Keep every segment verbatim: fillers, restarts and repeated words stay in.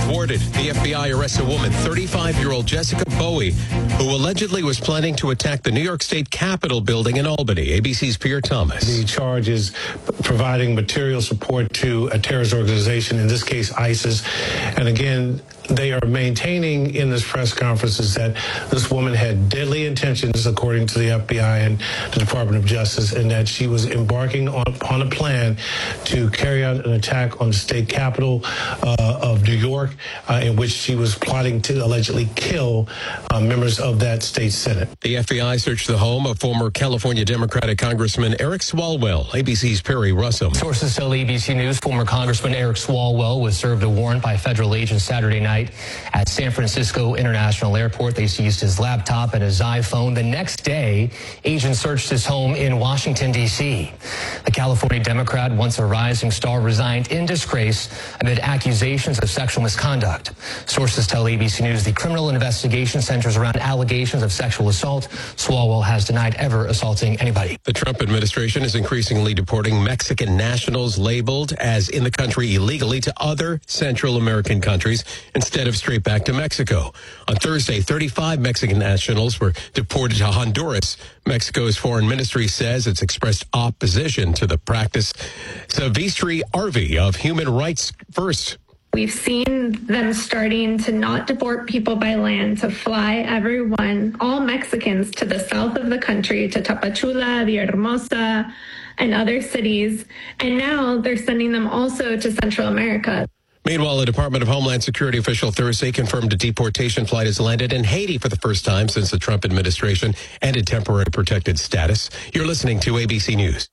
thwarted. The F B I arrests a woman, thirty-five-year-old Jessica Bowie, who allegedly was planning to attack the New York State Capitol building in Albany. A B C's Pierre Thomas. The charge is providing material support to a terrorist organization, in this case ISIS. And again, they are maintaining in this press conference is that this woman had deadly intentions, according to the F B I and the Department of Justice, and that she was embarking on, on a plan to carry out an attack on the state capitol uh, of New York, uh, in which she was plotting to allegedly kill uh, members of that state Senate. The F B I searched the home of former California Democratic Congressman Eric Swalwell. A B C's Perry Russell. Sources tell A B C News former Congressman Eric Swalwell was served a warrant by federal agents Saturday night at San Francisco International Airport. They seized his laptop and his iPhone. The next day, agents searched his home in Washington, D C. The California Democrat, once a rising star, resigned in disgrace amid accusations of sexual misconduct. Sources tell A B C News the criminal investigation centers around allegations of sexual assault. Swalwell has denied ever assaulting anybody. The Trump administration is increasingly deporting Mexican nationals labeled as in the country illegally to other Central American countries instead of straight back to Mexico. On Thursday, thirty-five Mexican nationals were deported to Honduras. Mexico's foreign ministry says it's expressed opposition to the practice. Savistri Arvi of Human Rights First. We've seen them starting to not deport people by land, to fly everyone, all Mexicans, to the south of the country, to Tapachula, Villahermosa, and other cities. And now they're sending them also to Central America. Meanwhile, a Department of Homeland Security official Thursday confirmed a deportation flight has landed in Haiti for the first time since the Trump administration ended temporary protected status. You're listening to A B C News.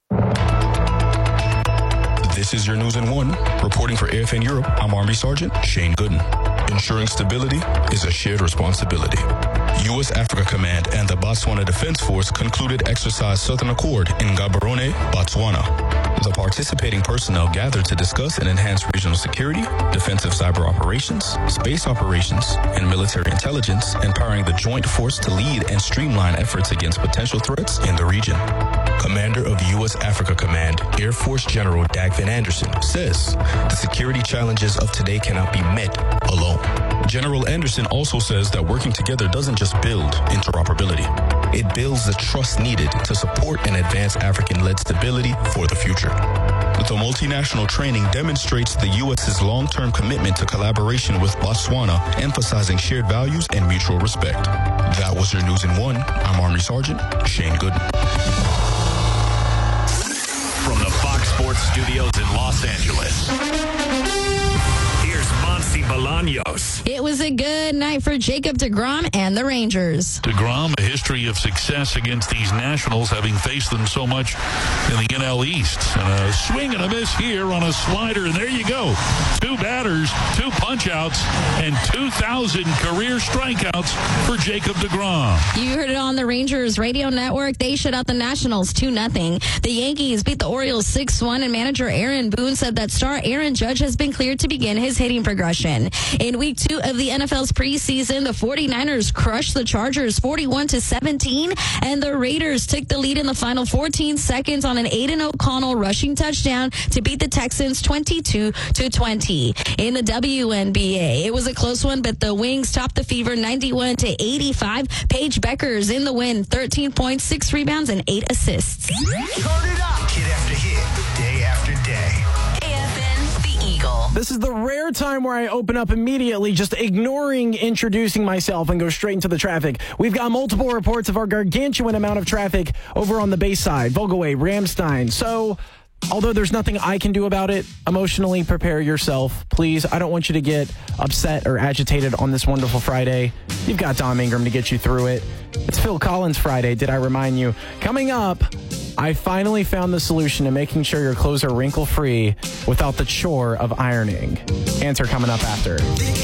This is your News in One. Reporting for A F N Europe, I'm Army Sergeant Shane Gooden. Ensuring stability is a shared responsibility. U S Africa Command and the Botswana Defense Force concluded Exercise Southern Accord in Gaborone, Botswana. The participating personnel gathered to discuss and enhance regional security, defensive cyber operations, space operations, and military intelligence, empowering the joint force to lead and streamline efforts against potential threats in the region. Commander of U S Africa Command, Air Force General Dagvin Anderson, says the security challenges of today cannot be met alone. General Anderson also says that working together doesn't just build interoperability. It builds the trust needed to support and advance African-led stability for the future. The multinational training demonstrates the U S's long-term commitment to collaboration with Botswana, emphasizing shared values and mutual respect. That was your News in One. I'm Army Sergeant Shane Gooden. From the Fox Sports Studios in Los Angeles, here's Monty Bolaños. It was a good night for Jacob deGrom and the Rangers. deGrom, a history of success against these Nationals, having faced them so much in the N L East. And a swing and a miss here on a slider, and there you go. Two batters, two punch-outs, and two thousand career strikeouts for Jacob deGrom. You heard it on the Rangers radio network. They shut out the Nationals two nothing. The Yankees beat the Orioles six one, and manager Aaron Boone said that star Aaron Judge has been cleared to begin his hitting progression. In week two of the N F L's preseason, the 49ers crushed the Chargers forty-one to seventeen, and the Raiders took the lead in the final fourteen seconds on an Aiden O'Connell rushing touchdown to beat the Texans twenty-two to twenty. In the W N B A, it was a close one, but the Wings topped the Fever ninety-one to eighty-five. Paige Beckers in the win, thirteen points, six rebounds, and eight assists. Turn it up. Hit after hit, day after day. A F N, the Eagle. This is the rare time where I open up immediately, just ignoring introducing myself, and go straight into the traffic. We've got multiple reports of our gargantuan amount of traffic over on the Bay Side, Vogelway, Ramstein. So, although there's nothing I can do about it, emotionally prepare yourself, please. I don't want you to get upset or agitated on this wonderful Friday. You've got Dom Ingram to get you through it. It's Phil Collins Friday, did I remind you? Coming up, I finally found the solution to making sure your clothes are wrinkle-free without the chore of ironing. Answer coming up after.